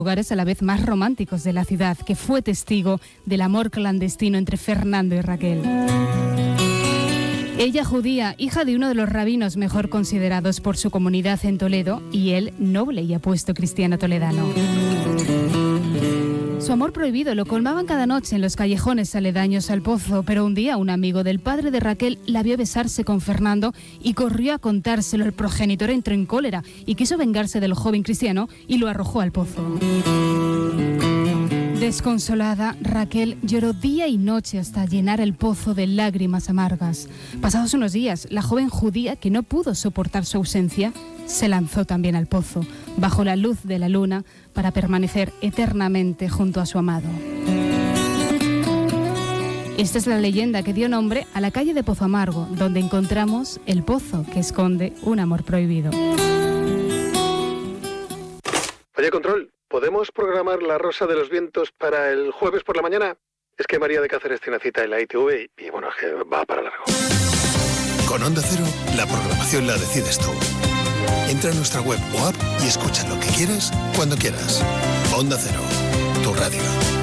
lugares a la vez más románticos de la ciudad, que fue testigo del amor clandestino entre Fernando y Raquel. Ella judía, hija de uno de los rabinos mejor considerados por su comunidad en Toledo, y él noble y apuesto cristiano toledano. Su amor prohibido lo colmaban cada noche en los callejones aledaños al pozo, pero un día un amigo del padre de Raquel la vio besarse con Fernando y corrió a contárselo. El progenitor entró en cólera y quiso vengarse del joven cristiano y lo arrojó al pozo. Desconsolada, Raquel lloró día y noche hasta llenar el pozo de lágrimas amargas. Pasados unos días, la joven judía, que no pudo soportar su ausencia, se lanzó también al pozo, bajo la luz de la luna, para permanecer eternamente junto a su amado. Esta es la leyenda que dio nombre a la calle de Pozo Amargo, donde encontramos el pozo que esconde un amor prohibido. Oye, Control, ¿podemos programar La Rosa de los Vientos para el jueves por la mañana? Es que María de Cáceres tiene cita en la ITV y bueno, es que va para largo. Con Onda Cero, la programación la decides tú. Entra a nuestra web o app y escucha lo que quieras, cuando quieras. Onda Cero, tu radio.